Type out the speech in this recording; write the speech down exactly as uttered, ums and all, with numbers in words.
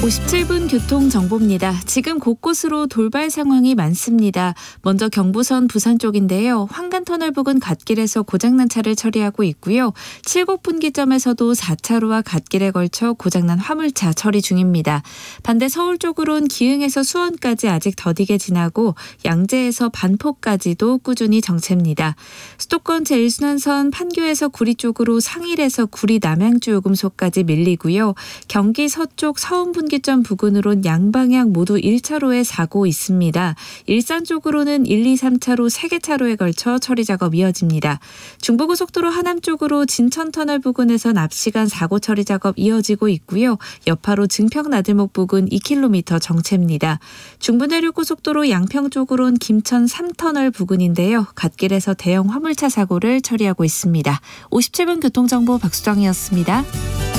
오십칠 분 교통정보입니다. 지금 곳곳으로 돌발 상황이 많습니다. 먼저 경부선 부산 쪽인데요. 환관터널 부근 갓길에서 고장난 차를 처리하고 있고요. 칠곡 분기점에서도 사 차로와 갓길에 걸쳐 고장난 화물차 처리 중입니다. 반대 서울 쪽으론 기흥에서 수원까지 아직 더디게 지나고 양재에서 반포까지도 꾸준히 정체입니다. 수도권 제일 순환선 판교에서 구리 쪽으로 상일에서 구리 남양주 요금소까지 밀리고요. 경기 서쪽 서운 분기 점 부근으론 양방향 모두 일 차로에 사고 있습니다. 일산 쪽으로는 일, 이, 삼 차로 세 개 차로에 걸쳐 처리 작업 이어집니다. 중부고속도로 하남 쪽으로 진천터널 부근에서 납시간 사고 처리 작업 이어지고 있고요. 여파로 증평나들목 부근 이 킬로미터 정체입니다. 중부내륙고속도로 양평 쪽으론 김천 삼 터널 부근인데요. 갓길에서 대형 화물차 사고를 처리하고 있습니다. 오십칠 분 교통정보 박수정이었습니다.